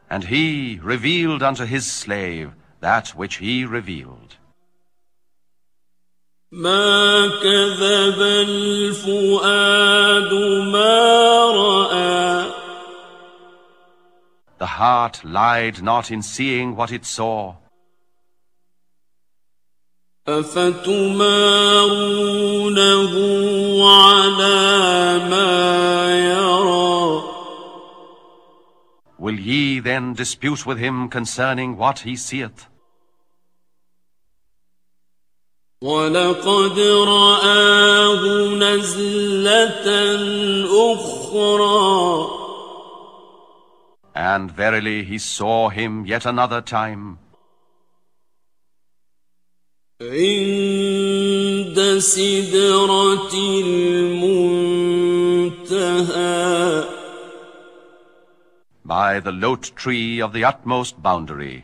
And he revealed unto his slave that which he revealed. ما كذب الفؤاد ما رأى. The heart lied not in seeing what it saw. أفتمارونه على ما يرى. Will ye then dispute with him concerning what he seeth? وَلَقَدْ رَآهُ نَزْلَةً أُخْرَى. And verily he saw him yet another time. عند سدرة المنتهى. By the lote tree of the utmost boundary.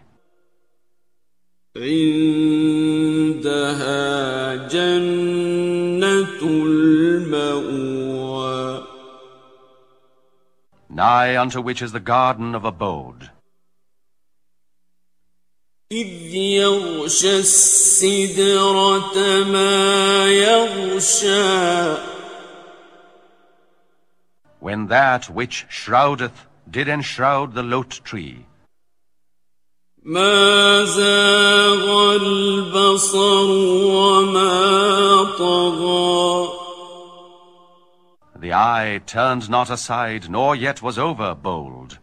عندها جنة المأوى. Nigh unto which is the garden of abode. إذ يغشى السدرة ما يغشى. When that which shroudeth did enshroud the lote tree. ما زاغ البصر وما طغى. The eye turned not aside, nor yet was over bold.